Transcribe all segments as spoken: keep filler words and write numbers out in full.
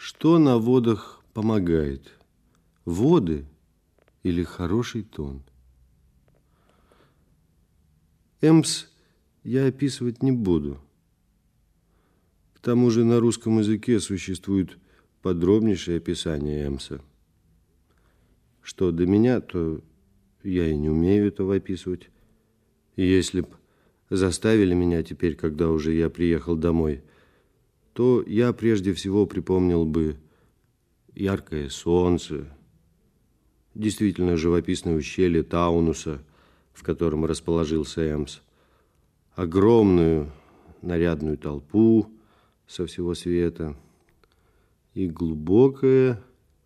Что на водах помогает? Воды или хороший тон? Эмс я описывать не буду. К тому же на русском языке существует подробнейшее описание Эмса. Что до меня, то я и не умею этого описывать. И если б заставили меня теперь, когда уже я приехал домой, то я прежде всего припомнил бы яркое солнце, действительно живописное ущелье Таунуса, в котором расположился Эмс, огромную нарядную толпу со всего света и глубокое,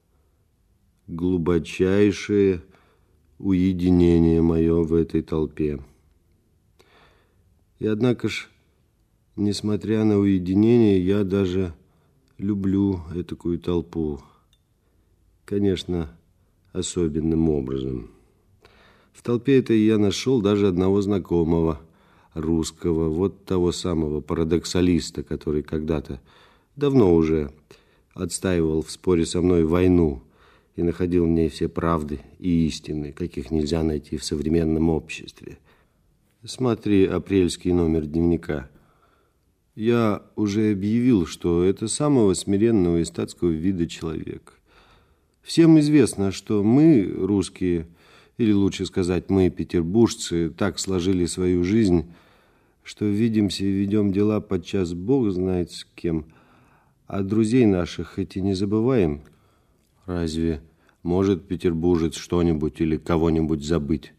глубочайшее уединение мое в этой толпе. И однако ж, несмотря на уединение, я даже люблю этакую толпу. Конечно, особенным образом. В толпе этой я нашел даже одного знакомого русского, вот того самого парадоксалиста, который когда-то, давно уже, отстаивал в споре со мной войну и находил в ней все правды и истины, каких нельзя найти в современном обществе. Смотри апрельский номер дневника. Я уже объявил, что это самого смиренного и статского вида человек. Всем известно, что мы, русские, или лучше сказать, мы, петербуржцы, так сложили свою жизнь, что видимся и ведем дела подчас Бог знает с кем, а друзей наших хоть и не забываем. Разве может петербуржец что-нибудь или кого-нибудь забыть?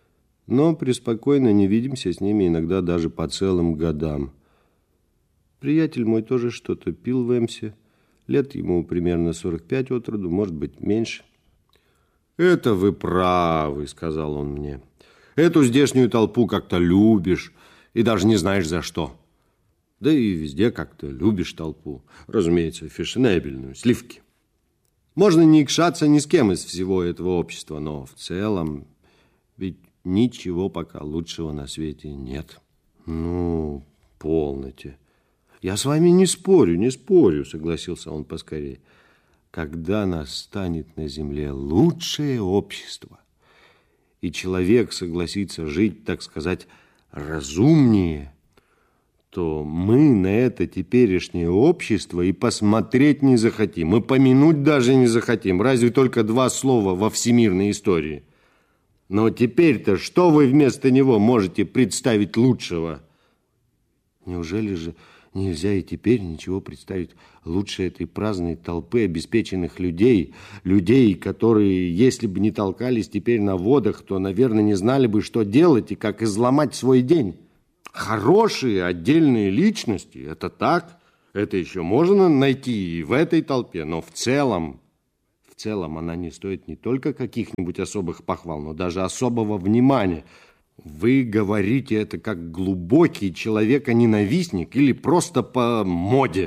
Но преспокойно не видимся с ними иногда даже по целым годам. Приятель мой тоже что-то пил в Эмсе. Лет ему примерно сорок пять от роду, может быть, меньше. «Это вы правы», — сказал он мне. «Эту здешнюю толпу как-то любишь и даже не знаешь за что. Да и везде как-то любишь толпу. Разумеется, фешенебельную, сливки. Можно не икшаться ни с кем из всего этого общества, но в целом ведь ничего пока лучшего на свете нет». «Ну, полноте. Я с вами не спорю, не спорю», — согласился он поскорее. «Когда настанет на земле лучшее общество, и человек согласится жить, так сказать, разумнее, то мы на это теперешнее общество и посмотреть не захотим, и помянуть даже не захотим, разве только два слова во всемирной истории. Но теперь-то что вы вместо него можете представить лучшего?» «Неужели же нельзя и теперь ничего представить лучше этой праздной толпы обеспеченных людей, людей, которые, если бы не толкались теперь на водах, то, наверное, не знали бы, что делать и как изломать свой день? Хорошие отдельные личности, это так, это еще можно найти и в этой толпе, но в целом, в целом она не стоит не только каких-нибудь особых похвал, но даже особого внимания. Вы говорите это как глубокий человека-ненавистник или просто по моде.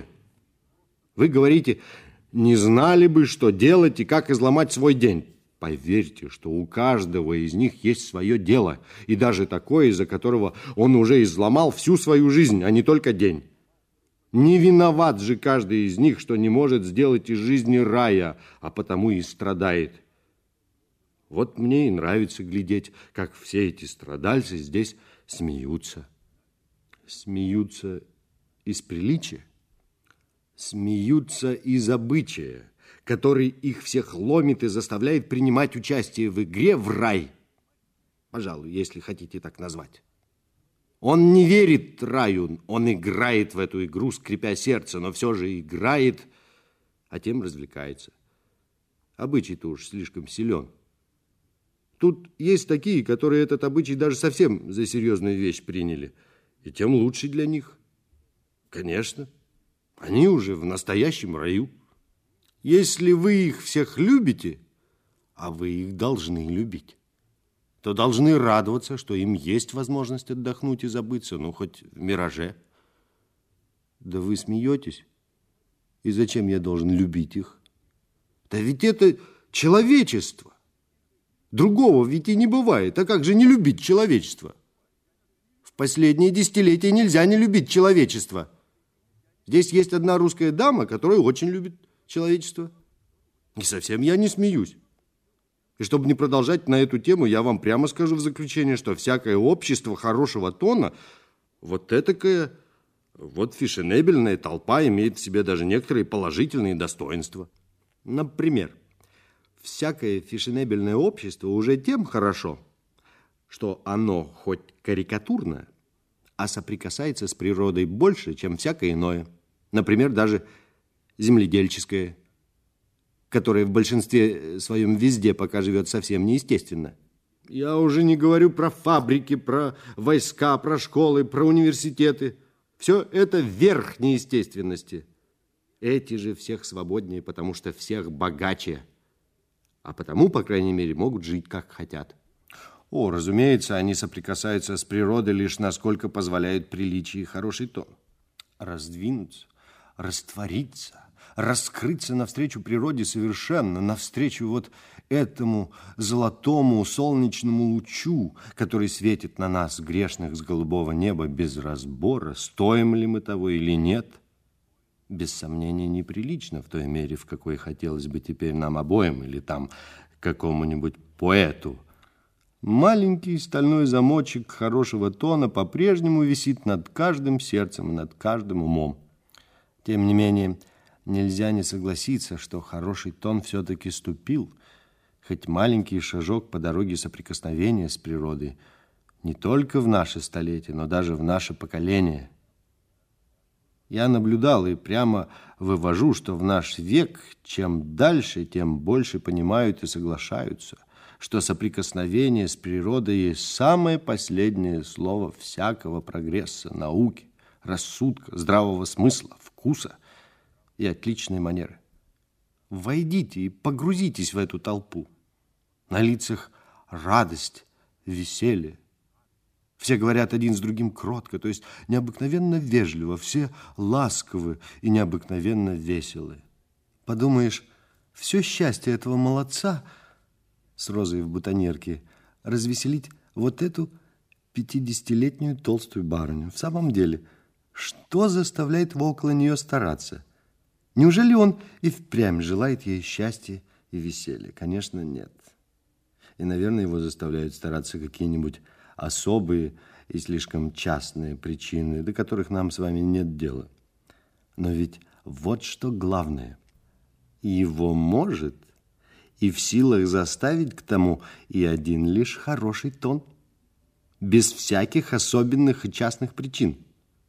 Вы говорите, не знали бы, что делать и как изломать свой день. Поверьте, что у каждого из них есть свое дело, и даже такое, из-за которого он уже изломал всю свою жизнь, а не только день. Не виноват же каждый из них, что не может сделать из жизни рая, а потому и страдает. Вот мне и нравится глядеть, как все эти страдальцы здесь смеются. Смеются из приличия, смеются из обычая, который их всех ломит и заставляет принимать участие в игре в рай. Пожалуй, если хотите так назвать. Он не верит раю, он играет в эту игру, скрипя сердце, но все же играет, а тем развлекается. Обычай-то уж слишком силен. Тут есть такие, которые этот обычай даже совсем за серьезную вещь приняли. И тем лучше для них. Конечно, они уже в настоящем раю. Если вы их всех любите, а вы их должны любить, то должны радоваться, что им есть возможность отдохнуть и забыться, ну, хоть в мираже. Да вы смеетесь? И зачем я должен любить их? Да ведь это человечество. Другого ведь и не бывает. А как же не любить человечество? В последние десятилетия нельзя не любить человечество. Здесь есть одна русская дама, которая очень любит человечества. И совсем я не смеюсь. И чтобы не продолжать на эту тему, я вам прямо скажу в заключение, что всякое общество хорошего тона, вот этакая, вот фешенебельная толпа имеет в себе даже некоторые положительные достоинства. Например, всякое фешенебельное общество уже тем хорошо, что оно хоть карикатурно, а соприкасается с природой больше, чем всякое иное. Например, даже земледельческое, которое в большинстве своем везде пока живет совсем неестественно. Я уже не говорю про фабрики, про войска, про школы, про университеты. Все это верх неестественности. Эти же всех свободнее, потому что всех богаче. А потому, по крайней мере, могут жить как хотят. О, разумеется, они соприкасаются с природой лишь насколько позволяют приличие и хороший тон. Раздвинуться, раствориться, раскрыться навстречу природе совершенно, навстречу вот этому золотому солнечному лучу, который светит на нас, грешных, с голубого неба без разбора, стоим ли мы того или нет, без сомнения неприлично в той мере, в какой хотелось бы теперь нам обоим или там какому-нибудь поэту. Маленький стальной замочек хорошего тона по-прежнему висит над каждым сердцем и над каждым умом. Тем не менее, нельзя не согласиться, что хороший тон все-таки ступил, хоть маленький шажок по дороге соприкосновения с природой, не только в наше столетие, но даже в наше поколение. Я наблюдал и прямо вывожу, что в наш век чем дальше, тем больше понимают и соглашаются, что соприкосновение с природой есть самое последнее слово всякого прогресса, науки, рассудка, здравого смысла, вкуса и отличной манеры. Войдите и погрузитесь в эту толпу. На лицах радость, веселье. Все говорят один с другим кротко, то есть необыкновенно вежливо, все ласковы и необыкновенно веселы. Подумаешь, все счастье этого молодца с розой в бутоньерке развеселить вот эту пятидесятилетнюю толстую барыню. В самом деле, что заставляет его около нее стараться? Неужели он и впрямь желает ей счастья и веселья? Конечно, нет. И, наверное, его заставляют стараться какие-нибудь особые и слишком частные причины, до которых нам с вами нет дела. Но ведь вот что главное. Его может и в силах заставить к тому и один лишь хороший тон, без всяких особенных и частных причин.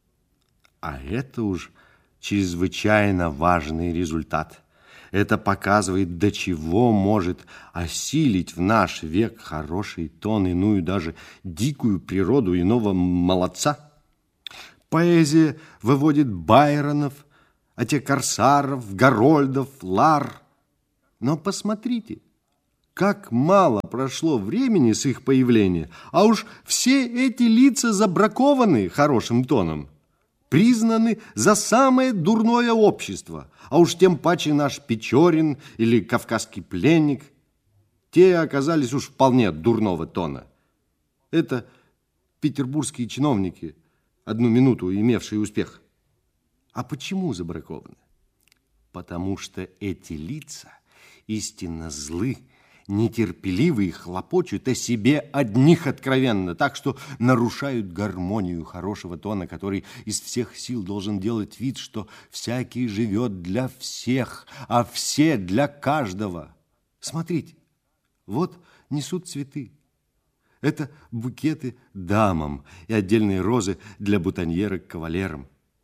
А это уж чрезвычайно важный результат. Это показывает, до чего может осилить в наш век хороший тон иную даже дикую природу иного молодца. Поэзия выводит Байронов, а те Корсаров, Гарольдов, Лар. Но посмотрите, как мало прошло времени с их появления, а уж все эти лица забракованы хорошим тоном, признаны за самое дурное общество, а уж тем паче наш Печорин или Кавказский пленник. Те оказались уж вполне дурного тона. Это петербургские чиновники, одну минуту имевшие успех. А почему забракованы? Потому что эти лица истинно злы, нетерпеливые, хлопочут о себе одних откровенно, так что нарушают гармонию хорошего тона, который из всех сил должен делать вид, что всякий живет для всех, а все для каждого. Смотрите, вот несут цветы. Это букеты дамам и отдельные розы для бутоньерок кавалерам.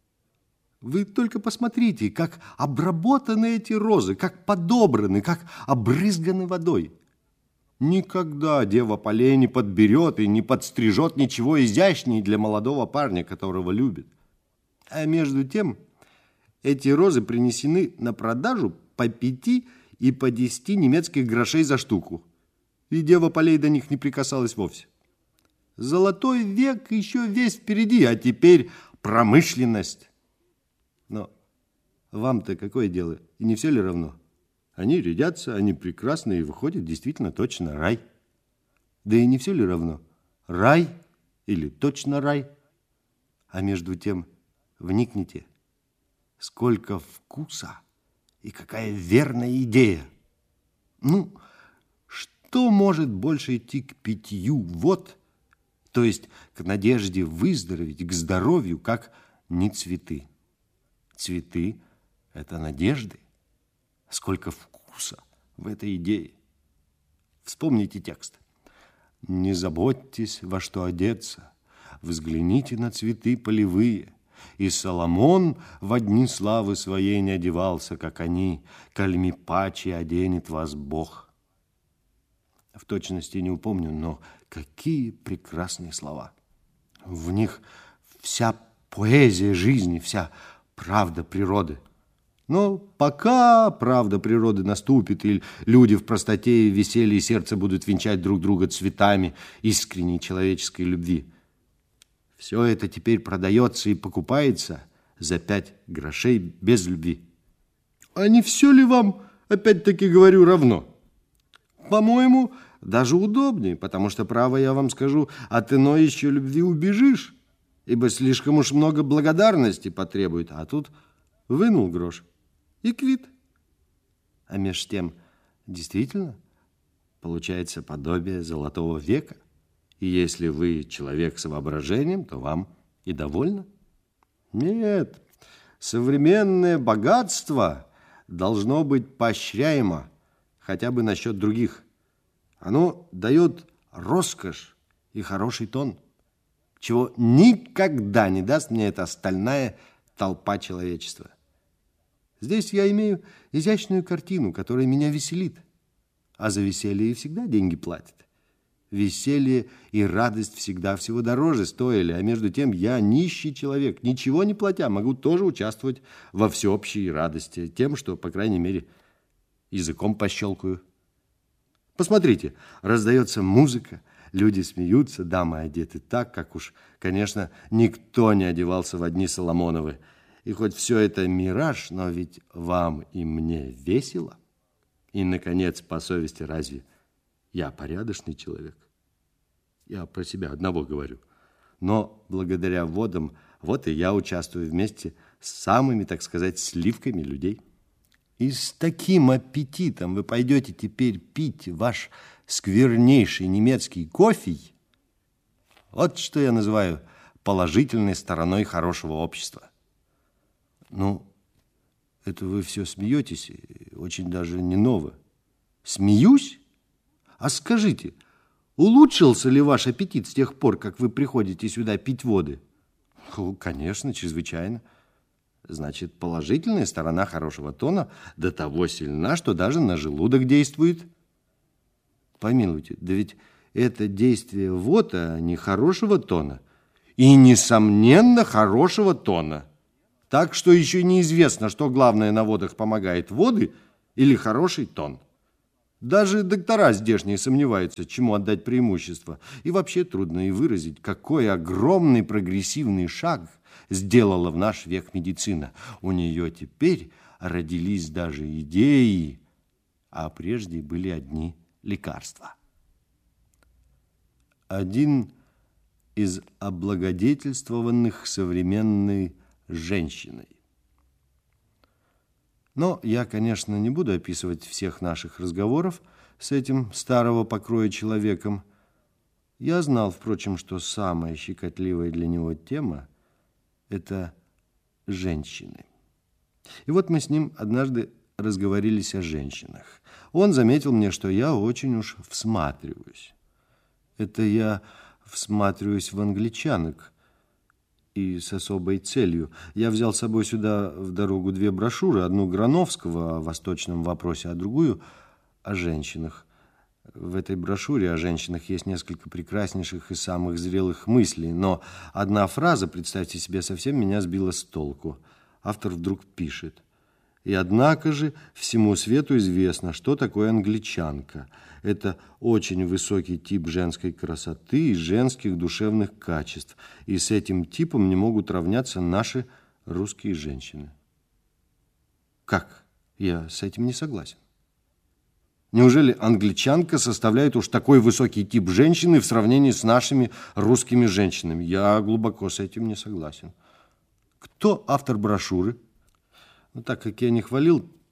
Вы только посмотрите, как обработаны эти розы, как подобраны, как обрызганы водой. Никогда дева полей не подберет и не подстрижет ничего изящнее для молодого парня, которого любит. А между тем, эти розы принесены на продажу по пяти и по десяти немецких грошей за штуку. И дева полей до них не прикасалась вовсе. Золотой век еще весь впереди, а теперь промышленность. Но вам-то какое дело? И не все ли равно? Они рядятся, они прекрасны, и выходит действительно точно рай. Да и не все ли равно? Рай или точно рай? А между тем, вникните, сколько вкуса И какая верная идея! Ну, что может больше идти к питью вод, то есть к надежде выздороветь, к здоровью, как не цветы? Цветы – это надежды. Сколько вкуса в этой идее! Вспомните текст. «Не заботьтесь, во что одеться, взгляните на цветы полевые. И Соломон во дни славы своей не одевался, как они, кальми паче оденет вас Бог». В точности не упомню, но какие прекрасные слова. В них вся поэзия жизни, вся правда природы. Но пока правда природы наступит, и люди в простоте и веселье сердца будут венчать друг друга цветами искренней человеческой любви, все это теперь продается и покупается за пять грошей без любви. А не все ли вам, опять-таки говорю, равно? По-моему, даже удобнее, потому что, право я вам скажу, от иной еще любви убежишь, ибо слишком уж много благодарности потребует, а тут вынул грош и квит. А меж тем, действительно, получается подобие золотого века. И если вы человек с воображением, то вам и довольно. Нет, современное богатство должно быть поощряемо хотя бы насчет других. Оно дает роскошь и хороший тон, чего никогда не даст мне эта остальная толпа человечества. Здесь я имею изящную картину, которая меня веселит, а за веселье и всегда деньги платят. Веселье и радость всегда всего дороже стоили, а между тем я нищий человек, ничего не платя, могу тоже участвовать во всеобщей радости тем, что, по крайней мере, языком пощелкаю. Посмотрите, раздается музыка, люди смеются, дамы одеты так, как уж, конечно, никто не одевался в одни Соломоновы. И хоть все это мираж, но ведь вам и мне весело. И, наконец, по совести, разве я порядочный человек? Я про себя одного говорю. Но благодаря водам, вот и я участвую вместе с самыми, так сказать, сливками людей. И с таким аппетитом вы пойдете теперь пить ваш сквернейший немецкий кофе. Вот что я называю положительной стороной хорошего общества. Ну, это вы все смеетесь, очень даже не ново. Смеюсь? А скажите, улучшился ли ваш аппетит с тех пор, как вы приходите сюда пить воды? Ну, конечно, чрезвычайно. Значит, положительная сторона хорошего тона до того сильна, что даже на желудок действует. Помилуйте, да ведь это действие вод, а не хорошего тона. И, несомненно, хорошего тона. Так что еще неизвестно, что главное на водах помогает, воды или хороший тон. Даже доктора здешние сомневаются, чему отдать преимущество. И вообще трудно и выразить, какой огромный прогрессивный шаг сделала в наш век медицина. У нее теперь родились даже идеи, а прежде были одни лекарства. Один из облагодетельствованных современной женщиной. Но я, конечно, не буду описывать всех наших разговоров с этим старого покроя человеком. Я знал, впрочем, что самая щекотливая для него тема – это женщины. И вот мы с ним однажды разговорились о женщинах. Он заметил мне, что я очень уж всматриваюсь. Это я всматриваюсь в англичанок, и с особой целью. Я взял с собой сюда в дорогу две брошюры, одну Грановского о восточном вопросе, а другую о женщинах. В этой брошюре о женщинах есть несколько прекраснейших и самых зрелых мыслей, но одна фраза, представьте себе, совсем меня сбила с толку. Автор вдруг пишет: «И однако же всему свету известно, что такое англичанка. Это очень высокий тип женской красоты и женских душевных качеств, и с этим типом не могут равняться наши русские женщины». Как? Я с этим не согласен. Неужели англичанка составляет уж такой высокий тип женщины в сравнении с нашими русскими женщинами? Я глубоко с этим не согласен. Кто автор брошюры? Ну, так как я не хвалил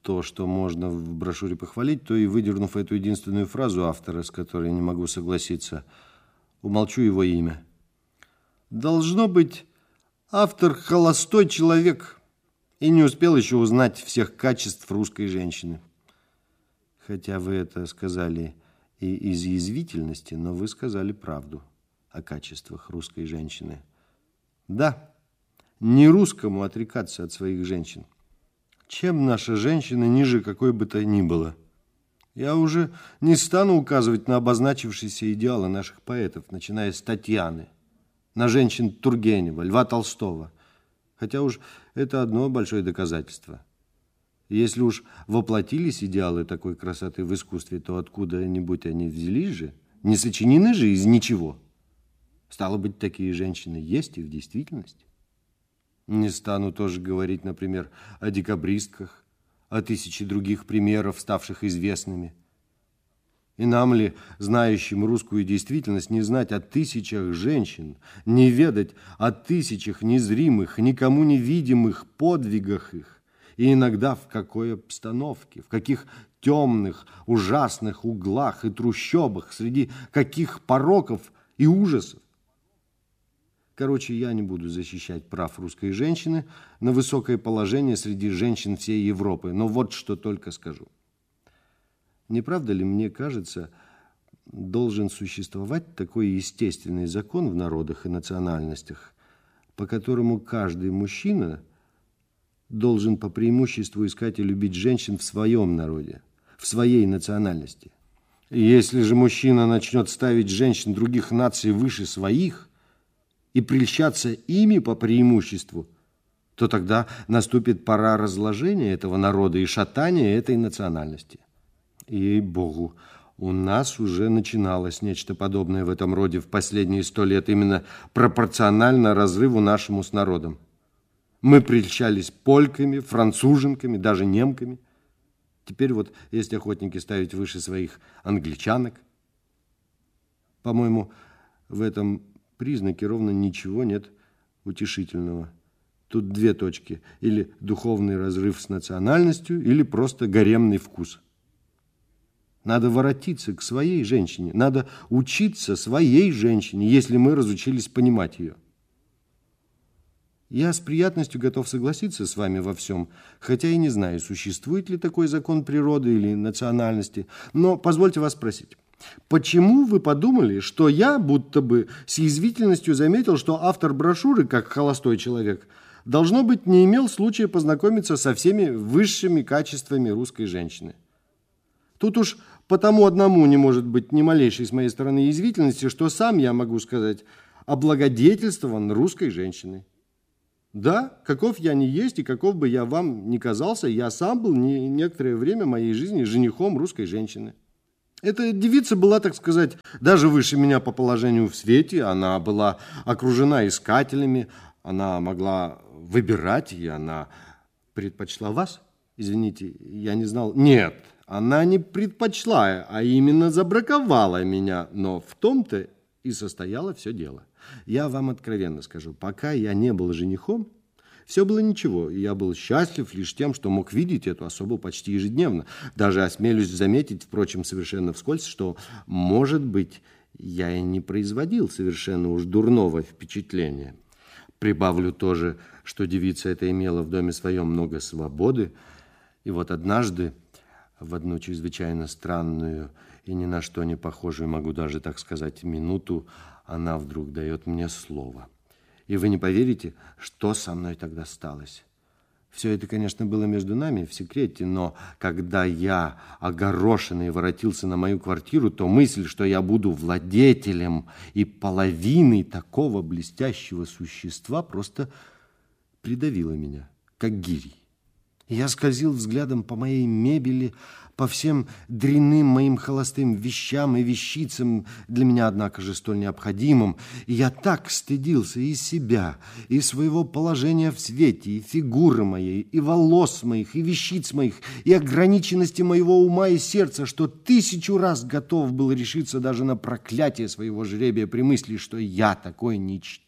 то, что можно в брошюре похвалить, то и, выдернув эту единственную фразу автора, с которой не могу согласиться, умолчу его имя. Должно быть, автор холостой человек и не успел еще узнать всех качеств русской женщины. Хотя вы это сказали и из язвительности, но вы сказали правду о качествах русской женщины. Да, не русскому отрекаться от своих женщин. Чем наша женщина ниже какой бы то ни было? Я уже не стану указывать на обозначившиеся идеалы наших поэтов, начиная с Татьяны, на женщин Тургенева, Льва Толстого. Хотя уж это одно большое доказательство. Если уж воплотились идеалы такой красоты в искусстве, то откуда-нибудь они взялись же, не сочинены же из ничего. Стало быть, такие женщины есть и в действительности. Не стану тоже говорить, например, о декабристках, о тысяче других примеров, ставших известными. И нам ли, знающим русскую действительность, не знать о тысячах женщин, не ведать о тысячах незримых, никому невидимых подвигах их, и иногда в какой обстановке, в каких темных, ужасных углах и трущобах, среди каких пороков и ужасов. Короче, я не буду защищать прав русской женщины на высокое положение среди женщин всей Европы, но вот что только скажу. Не правда ли, мне кажется, должен существовать такой естественный закон в народах и национальностях, по которому каждый мужчина должен по преимуществу искать и любить женщин в своем народе, в своей национальности. И если же мужчина начнет ставить женщин других наций выше своих и прельщаться ими по преимуществу, то тогда наступит пора разложения этого народа и шатания этой национальности. Ей-богу, у нас уже начиналось нечто подобное в этом роде в последние сто лет, именно пропорционально разрыву нашему с народом. Мы прельщались польками, француженками, даже немками. Теперь вот есть охотники ставить выше своих англичанок. По-моему, в этом признаке ровно ничего нет утешительного. Тут две точки. Или духовный разрыв с национальностью, или просто гаремный вкус. Надо воротиться к своей женщине. Надо учиться своей женщине, если мы разучились понимать ее. Я с приятностью готов согласиться с вами во всем, хотя и не знаю, существует ли такой закон природы или национальности. Но позвольте вас спросить. Почему вы подумали, что я, будто бы с язвительностью заметил, что автор брошюры, как холостой человек, должно быть, не имел случая познакомиться со всеми высшими качествами русской женщины? Тут уж потому одному не может быть ни малейшей с моей стороны язвительности, что сам я могу сказать облагодетельствован русской женщиной. Да, каков я ни есть, и каков бы я вам ни казался, я сам был не некоторое время моей жизни женихом русской женщины. Эта девица была, так сказать, даже выше меня по положению в свете. Она была окружена искателями, она могла выбирать, и она предпочла вас. Извините, я не знал. Нет, она не предпочла, а именно забраковала меня. Но в том-то и состояло все дело. Я вам откровенно скажу, пока я не был женихом, все было ничего, и я был счастлив лишь тем, что мог видеть эту особу почти ежедневно. Даже осмелюсь заметить, впрочем, совершенно вскользь, что, может быть, я и не производил совершенно уж дурного впечатления. Прибавлю тоже, что девица эта имела в доме своем много свободы, и вот однажды, в одну чрезвычайно странную и ни на что не похожую, могу даже так сказать, минуту, она вдруг дает мне слово. И вы не поверите, что со мной тогда сталось. Все это, конечно, было между нами в секрете, но когда я, огорошенный, воротился на мою квартиру, то мысль, что я буду владетелем и половиной такого блестящего существа, просто придавила меня, как гирей. Я скользил взглядом по моей мебели, по всем дрянным моим холостым вещам и вещицам, для меня, однако же, столь необходимым. И я так стыдился и себя, и своего положения в свете, и фигуры моей, и волос моих, и вещиц моих, и ограниченности моего ума и сердца, что тысячу раз готов был решиться даже на проклятие своего жребия при мысли, что я, такой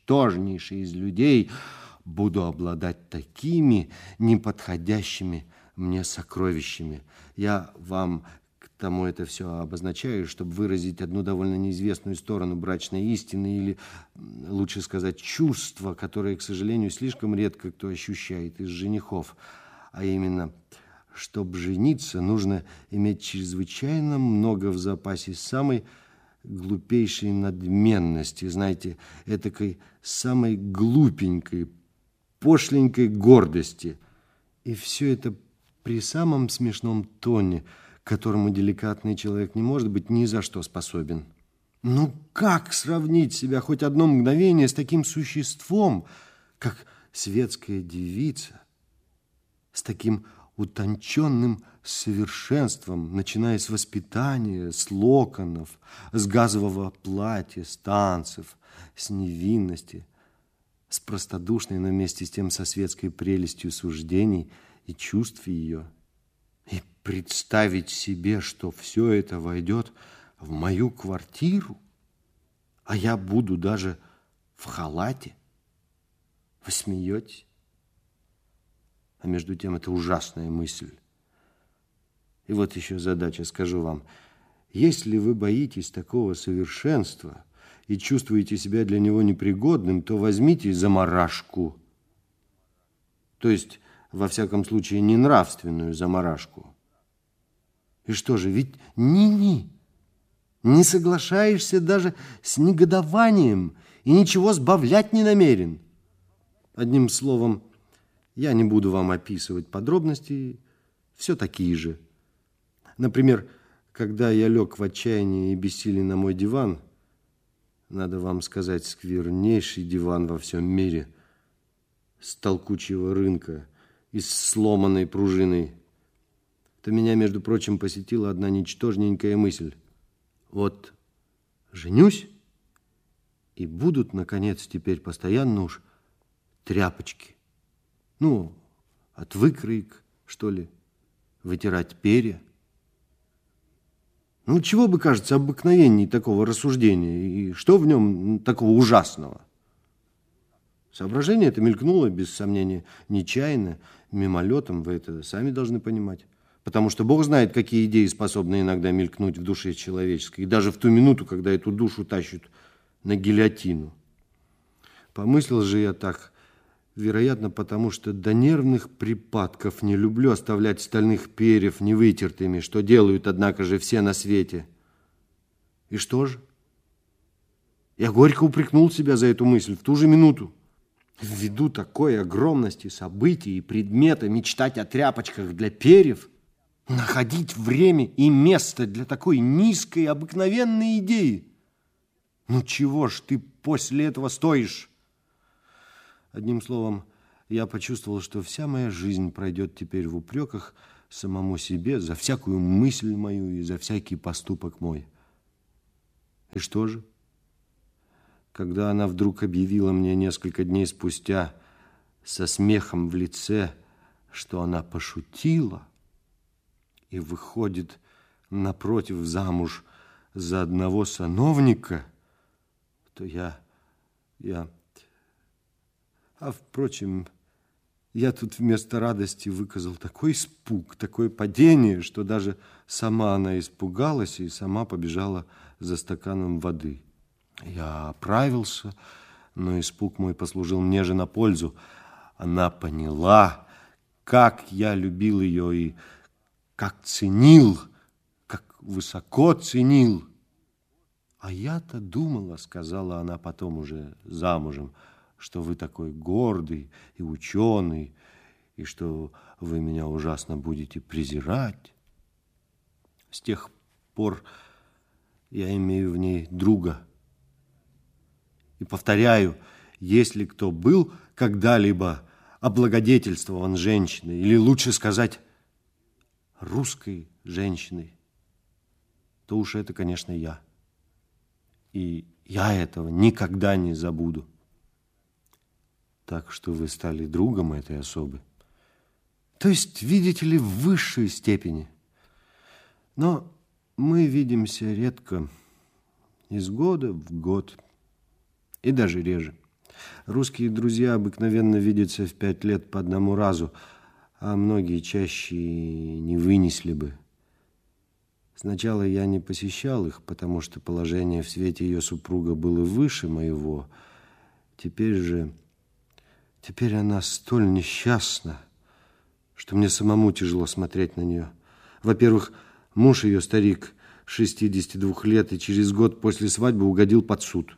ничтожнейший из людей, буду обладать такими неподходящими мне сокровищами. Я вам к тому это все обозначаю, чтобы выразить одну довольно неизвестную сторону брачной истины, или, лучше сказать, чувства, которые, к сожалению, слишком редко кто ощущает из женихов. А именно, чтобы жениться, нужно иметь чрезвычайно много в запасе самой глупейшей надменности, знаете, этакой самой глупенькой, пошленькой гордости. И все это при самом смешном тоне, к которому деликатный человек не может быть ни за что способен. Ну как сравнить себя хоть одно мгновение с таким существом, как светская девица, с таким утонченным совершенством, начиная с воспитания, с локонов, с газового платья, с танцев, с невинности, с простодушной, но вместе с тем со светской прелестью суждений и чувств ее. И представить себе, что все это войдет в мою квартиру, а я буду даже в халате. Вы смеетесь? А между тем это ужасная мысль. И вот еще задача, скажу вам. Если вы боитесь такого совершенства и чувствуете себя для него непригодным, то возьмите замарашку. То есть, во всяком случае, не нравственную замарашку. И что же, ведь ни-ни, не соглашаешься даже с негодованием и ничего сбавлять не намерен. Одним словом, я не буду вам описывать подробности, все такие же. Например, когда я лег в отчаянии и бессилии на мой диван, надо вам сказать, сквернейший диван во всем мире, с толкучего рынка и с сломанной пружиной, то меня, между прочим, посетила одна ничтожненькая мысль. Вот женюсь, и будут, наконец, теперь постоянно уж тряпочки. Ну, от выкроек, что ли, вытирать перья. Ну, чего бы, кажется, обыкновенней такого рассуждения, и что в нем такого ужасного? Соображение это мелькнуло, без сомнения, нечаянно, мимолетом, вы это сами должны понимать. Потому что Бог знает, какие идеи способны иногда мелькнуть в душе человеческой, и даже в ту минуту, когда эту душу тащат на гильотину. Помыслил же я так, вероятно, потому что до нервных припадков не люблю оставлять стальных перьев невытертыми, что делают, однако же, все на свете. И что же? Я горько упрекнул себя за эту мысль в ту же минуту. Ввиду такой огромности событий и предмета мечтать о тряпочках для перьев, находить время и место для такой низкой, обыкновенной идеи. Ну чего ж ты после этого стоишь? Одним словом, я почувствовал, что вся моя жизнь пройдет теперь в упреках самому себе за всякую мысль мою и за всякий поступок мой. И что же? Когда она вдруг объявила мне несколько дней спустя со смехом в лице, что она пошутила и выходит напротив замуж за одного сановника, то я... я... А, впрочем, я тут вместо радости выказал такой испуг, такое падение, что даже сама она испугалась и сама побежала за стаканом воды. Я оправился, но испуг мой послужил мне же на пользу. Она поняла, как я любил ее и как ценил, как высоко ценил. А я-то думала, сказала она потом уже замужем, что вы такой гордый и ученый, и что вы меня ужасно будете презирать. С тех пор я имею в ней друга. И повторяю, если кто был когда-либо облагодетельствован женщиной, или лучше сказать, русской женщиной, то уж это, конечно, я. И я этого никогда не забуду. Так что вы стали другом этой особы. То есть, видите ли, в высшей степени. Но мы видимся редко, из года в год, и даже реже. Русские друзья обыкновенно видятся в пять лет по одному разу, а многие чаще не вынесли бы. Сначала я не посещал их, потому что положение в свете ее супруга было выше моего. Теперь же, теперь она столь несчастна, что мне самому тяжело смотреть на нее. Во-первых, муж ее, старик, шестидесяти двух лет, и через год после свадьбы угодил под суд.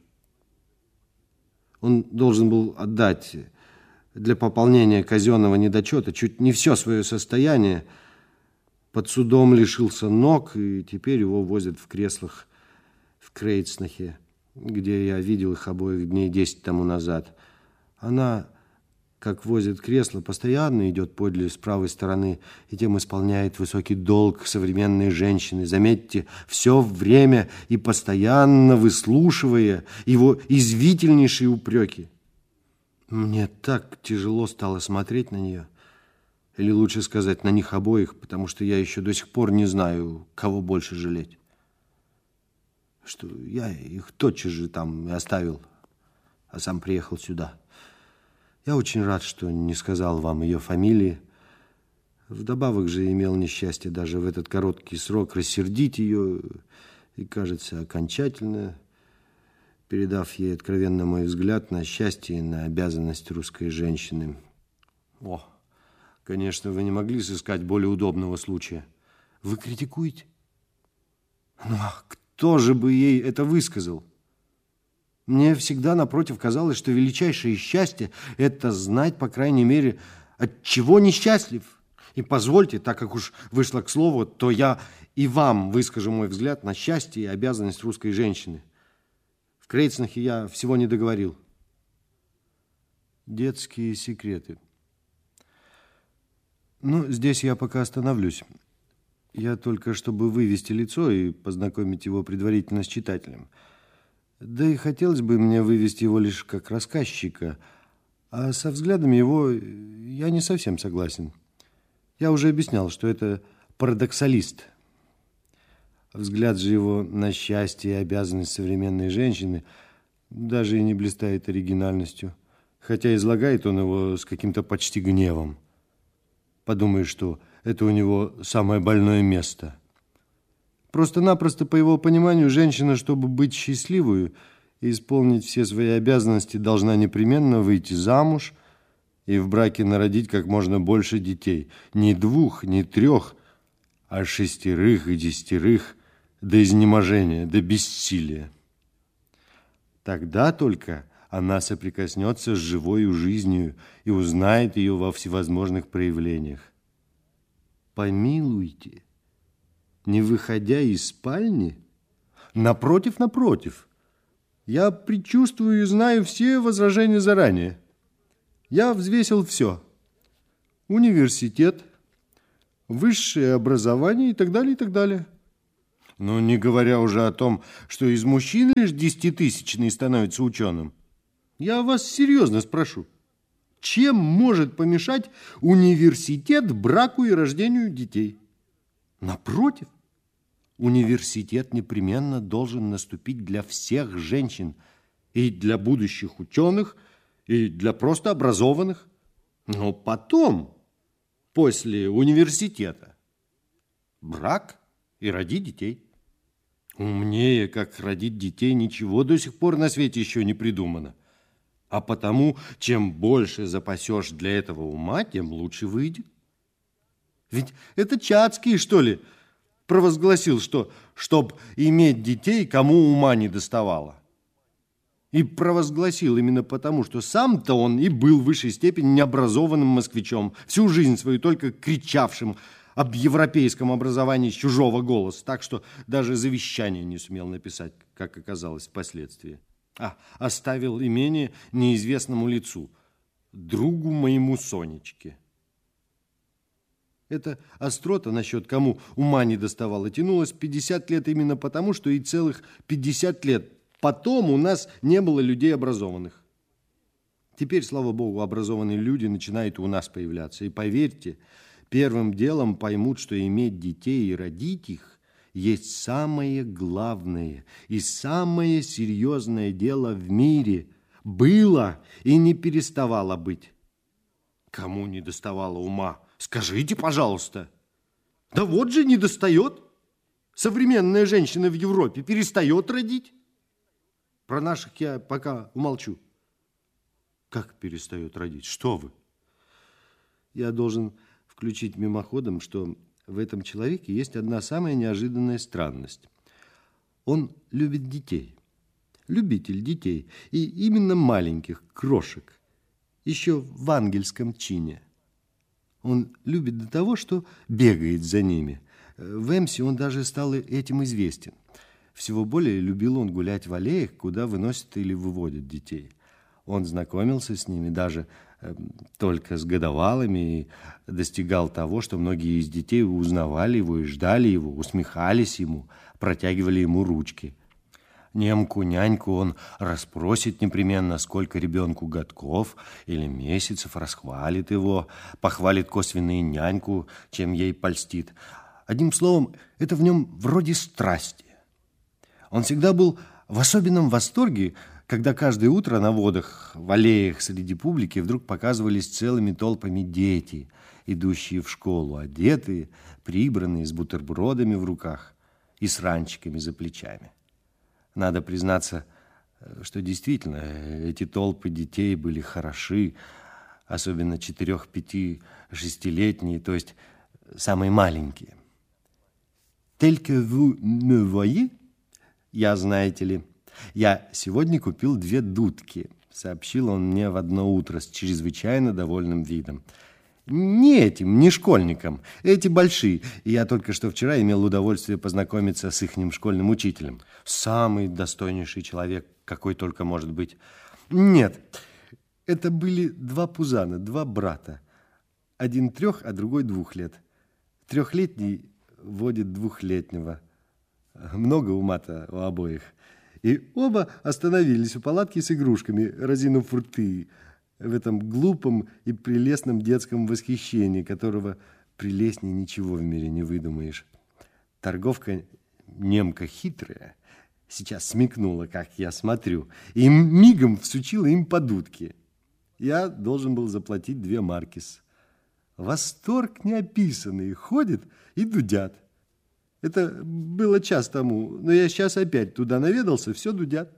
Он должен был отдать для пополнения казенного недочета чуть не все свое состояние. Под судом лишился ног, и теперь его возят в креслах в Крейцнахе, где я видел их обоих дней десять тому назад. Она, как возит кресло, постоянно идет подле с правой стороны и тем исполняет высокий долг современной женщины. Заметьте, все время и постоянно выслушивая его извительнейшие упреки. Мне так тяжело стало смотреть на нее, или лучше сказать, на них обоих, потому что я еще до сих пор не знаю, кого больше жалеть. Что я их тотчас же там и оставил, а сам приехал сюда. Я очень рад, что не сказал вам ее фамилии. Вдобавок же имел несчастье даже в этот короткий срок рассердить ее и, кажется, окончательно, передав ей откровенно мой взгляд на счастье и на обязанность русской женщины. О, конечно, вы не могли сыскать более удобного случая. Вы критикуете? Ну, а кто же бы ей это высказал? Мне всегда, напротив, казалось, что величайшее счастье – это знать, по крайней мере, от чего несчастлив. И позвольте, так как уж вышло к слову, то я и вам выскажу мой взгляд на счастье и обязанность русской женщины. В Крейцнахе я всего не договорил. Детские секреты. Ну, здесь я пока остановлюсь. Я только, чтобы вывести лицо и познакомить его предварительно с читателем. Да и хотелось бы мне вывести его лишь как рассказчика, а со взглядами его я не совсем согласен. Я уже объяснял, что это парадоксалист. Взгляд же его на счастье и обязанность современной женщины даже и не блистает оригинальностью, хотя излагает он его с каким-то почти гневом. Подумаешь, что это у него самое больное место. Просто-напросто, по его пониманию, женщина, чтобы быть счастливой и исполнить все свои обязанности, должна непременно выйти замуж и в браке народить как можно больше детей. Не двух, не трех, а шестерых и десятерых, до изнеможения, до бессилия. Тогда только она соприкоснется с живою жизнью и узнает ее во всевозможных проявлениях. Помилуйте, не выходя из спальни, напротив, напротив, я предчувствую и знаю все возражения заранее. Я взвесил все. Университет, высшее образование и так далее, и так далее. Ну, не говоря уже о том, что из мужчин лишь десятитысячный становится ученым. Я вас серьезно спрошу, чем может помешать университет браку и рождению детей? Напротив, университет непременно должен наступить для всех женщин, и для будущих ученых, и для просто образованных. Но потом, после университета, брак и родить детей. Умнее, как родить детей, ничего до сих пор на свете еще не придумано. А потому, чем больше запасешь для этого ума, тем лучше выйдет. Ведь это Чацкий, что ли, провозгласил, что, чтоб иметь детей, кому ума не доставало. И провозгласил именно потому, что сам-то он и был в высшей степени необразованным москвичом, всю жизнь свою только кричавшим об европейском образовании с чужого голоса, так что даже завещание не сумел написать, как оказалось впоследствии. А оставил имение неизвестному лицу, другу моему Сонечке. Эта острота насчет кому ума не доставало тянулась пятьдесят лет именно потому, что и целых пятьдесят лет потом у нас не было людей образованных. Теперь, слава богу, образованные люди начинают у нас появляться. И поверьте, первым делом поймут, что иметь детей и родить их есть самое главное и самое серьезное дело в мире. Было и не переставало быть. Кому не доставало ума Скажите, пожалуйста. Да вот же не достает. Современная женщина в Европе перестает родить. Про наших я пока умолчу. Как перестает родить? Что вы? Я должен включить мимоходом, что в этом человеке есть одна самая неожиданная странность. Он любит детей. Любитель детей. И именно маленьких, крошек. Еще в ангельском чине. Он любит до того, что бегает за ними. В Эмсе он даже стал этим известен. Всего более любил он гулять в аллеях, куда выносят или выводят детей. Он знакомился с ними даже э, только с годовалыми и достигал того, что многие из детей узнавали его и ждали его, усмехались ему, протягивали ему ручки. Немку, няньку он расспросит непременно, сколько ребенку годков или месяцев, расхвалит его, похвалит косвенно и няньку, чем ей польстит. Одним словом, это в нем вроде страсти. Он всегда был в особенном восторге, когда каждое утро на водах, в аллеях среди публики вдруг показывались целыми толпами дети, идущие в школу, одетые, прибранные, с бутербродами в руках и с ранчиками за плечами. Надо признаться, что действительно эти толпы детей были хороши, особенно четырех, пяти, шестилетние, то есть самые маленькие. «Tel que vous me voyez», я, знаете ли, я сегодня купил две дудки, сообщил он мне в одно утро с чрезвычайно довольным видом. Не этим, не школьникам, эти большие. Я только что вчера имел удовольствие познакомиться с ихним школьным учителем. Самый достойнейший человек, какой только может быть. Нет, это были два пузана, два брата. Один трех, а другой двух лет. Трехлетний водит двухлетнего. Много ума-то у обоих. И оба остановились у палатки с игрушками, разинув рты, в этом глупом и прелестном детском восхищении, которого прелестнее ничего в мире не выдумаешь. Торговка, немка хитрая, сейчас смекнула, как я смотрю, и мигом всучила им по дудке. Я должен был заплатить две маркис. Восторг неописанный, ходят и дудят. Это было час тому, но я сейчас опять туда наведался, все дудят.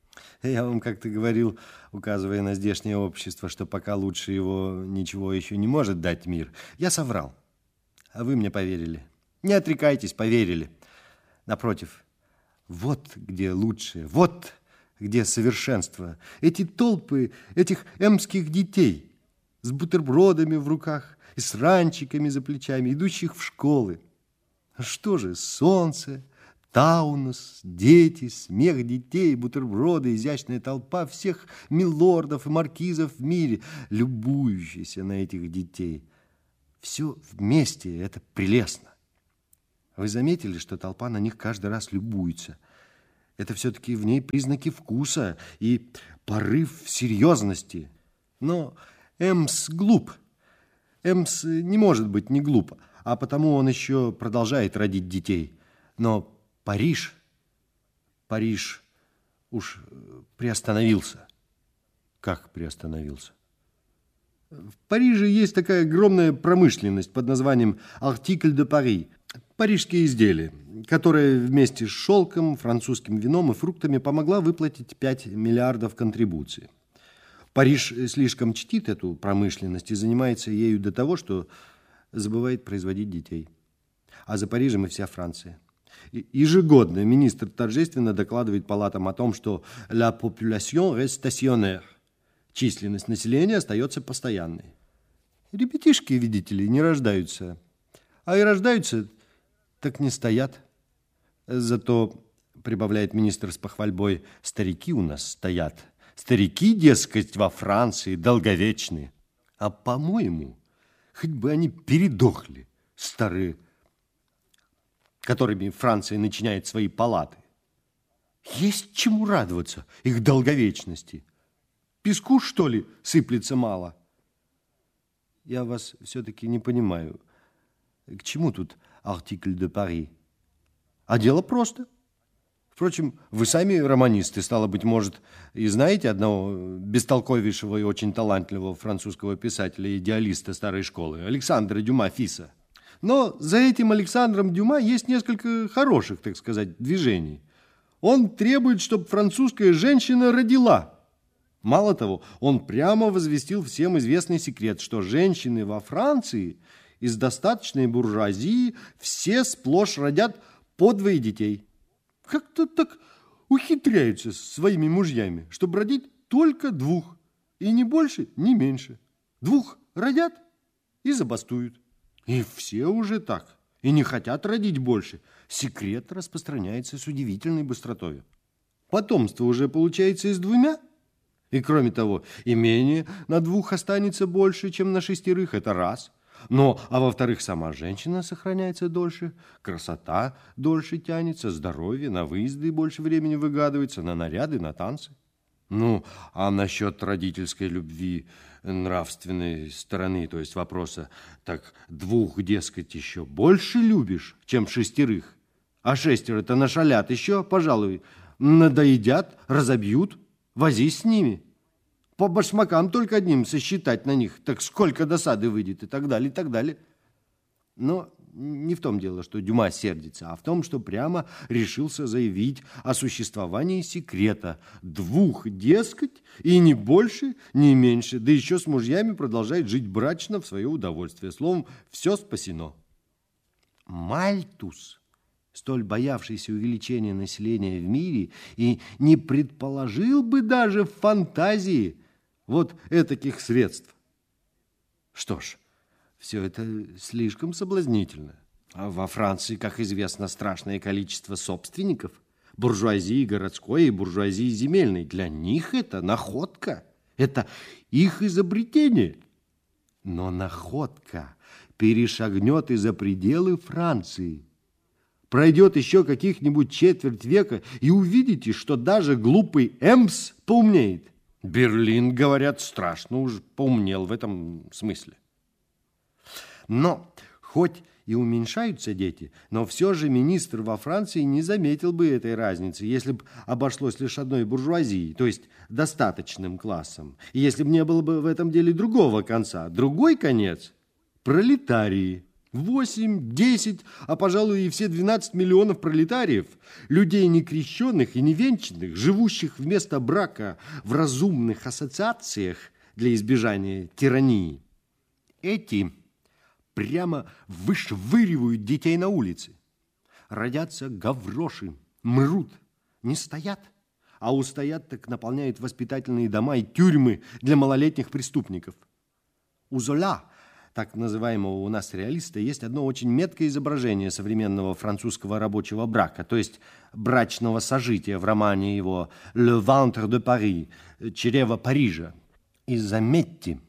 Я вам как-то говорил, указывая на здешнее общество, что пока лучше его ничего еще не может дать мир. Я соврал, а вы мне поверили. Не отрекайтесь, поверили. Напротив, вот где лучшее, вот где совершенство. Эти толпы этих эмских детей с бутербродами в руках и с ранчиками за плечами, идущих в школы. Что же, солнце, Таунус, дети, смех детей, бутерброды, изящная толпа всех милордов и маркизов в мире, любующиеся на этих детей. Все вместе это прелестно. Вы заметили, что толпа на них каждый раз любуется? Это все-таки в ней признаки вкуса и порыв серьезности. Но Эмс глуп. Эмс не может быть не глуп, а потому он еще продолжает родить детей. Но Париж, Париж уж приостановился. Как приостановился? В Париже есть такая огромная промышленность под названием «Артикль де Пари». Парижские изделия, которая вместе с шелком, французским вином и фруктами помогла выплатить пять миллиардов контрибуций. Париж слишком чтит эту промышленность и занимается ею до того, что забывает производить детей. А за Парижем и вся Франция. Ежегодно министр торжественно докладывает палатам о том, что «la population reste stationnaire» – численность населения остается постоянной. Ребятишки, видите ли, не рождаются, а и рождаются, так не стоят. Зато, прибавляет министр с похвальбой, старики у нас стоят. Старики, дескать, во Франции долговечные. А, по-моему, хоть бы они передохли, старые, которыми Франция начиняет свои палаты. Есть чему радоваться их долговечности. Песку, что ли, сыплется мало? Я вас все-таки не понимаю. К чему тут артикль де Пари? А дело просто. Впрочем, вы сами романисты, стало быть, может, и знаете одного бестолковейшего и очень талантливого французского писателя-идеалиста старой школы, Александра Дюма Фиса. Но за этим Александром Дюма есть несколько хороших, так сказать, движений. Он требует, чтобы французская женщина родила. Мало того, он прямо возвестил всем известный секрет, что женщины во Франции из достаточной буржуазии все сплошь родят по двое детей. Как-то так ухитряются с своими мужьями, чтобы родить только двух, и ни больше, ни меньше. Двух родят и забастуют. И все уже так, и не хотят родить больше. Секрет распространяется с удивительной быстротой. Потомство уже получается и с двумя. И кроме того, имение на двух останется больше, чем на шестерых, это раз. Но, а во-вторых, сама женщина сохраняется дольше, красота дольше тянется, здоровье, на выезды больше времени выгадывается, на наряды, на танцы. Ну, а насчет родительской любви, нравственной стороны, то есть вопроса, так двух, дескать, еще больше любишь, чем шестерых, а шестеро-то нашалят еще, пожалуй, надоедят, разобьют, возись с ними. По башмакам только одним сосчитать на них, так сколько досады выйдет, и так далее, и так далее. Но не в том дело, что Дюма сердится, а в том, что прямо решился заявить о существовании секрета. Двух, дескать, и ни больше, ни меньше, да еще с мужьями продолжает жить брачно в свое удовольствие. Словом, все спасено. Мальтус, столь боявшийся увеличения населения в мире, и не предположил бы даже в фантазии вот этаких средств. Что ж, все это слишком соблазнительно. А во Франции, как известно, страшное количество собственников, буржуазии городской и буржуазии земельной. Для них это находка, это их изобретение. Но находка перешагнет и за пределы Франции. Пройдет еще каких-нибудь четверть века, и увидите, что даже глупый Эмс поумнеет. Берлин, говорят, страшно уж поумнел в этом смысле. Но хоть и уменьшаются дети, но все же министр во Франции не заметил бы этой разницы, если бы обошлось лишь одной буржуазией, то есть достаточным классом. И если бы не было бы в этом деле другого конца. Другой конец – пролетарии. Восемь, десять, а, пожалуй, и все двенадцать миллионов пролетариев, людей некрещенных и невенчанных, живущих вместо брака в разумных ассоциациях для избежания тирании. Эти прямо вышвыривают детей на улице. Родятся гавроши, мрут, не стоят, а устоят, так наполняют воспитательные дома и тюрьмы для малолетних преступников. У Золя, так называемого у нас реалиста, есть одно очень меткое изображение современного французского рабочего брака, то есть брачного сожития в романе его «Le ventre de Paris» – «Чрево Парижа». И заметьте,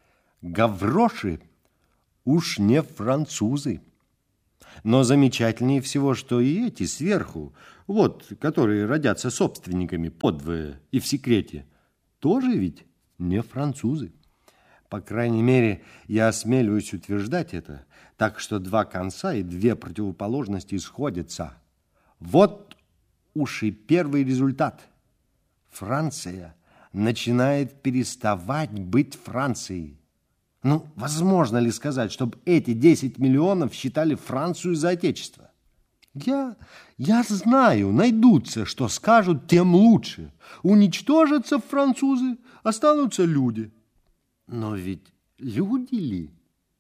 гавроши уж не французы. Но замечательнее всего, что и эти сверху, вот, которые родятся собственниками подвое и в секрете, тоже ведь не французы. По крайней мере, я осмеливаюсь утверждать это, так что два конца и две противоположности сходятся. Вот уж и первый результат. Франция начинает переставать быть Францией. Ну, возможно ли сказать, чтобы эти десять миллионов считали Францию за отечество? Я, я знаю, найдутся, что скажут, тем лучше. Уничтожатся французы, останутся люди. Но ведь люди ли?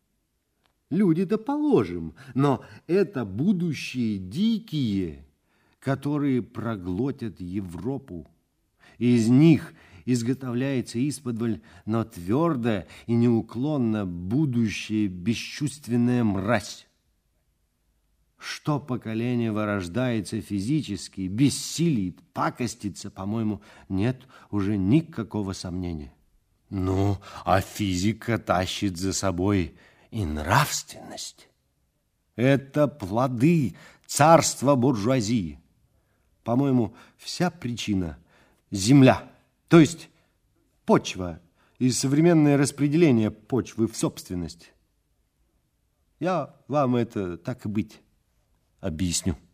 Люди-то положим, но это будущие дикие, которые проглотят Европу. Из них изготовляется исподволь, но твердо и неуклонно будущая бесчувственная мразь. Что поколение вырождается физически, бессилит, пакостится, по-моему, нет уже никакого сомнения. Ну, а физика тащит за собой и нравственность. Это плоды царства буржуазии. По-моему, вся причина – земля, то есть почва и современное распределение почвы в собственность. Я вам это, так и быть, объясню.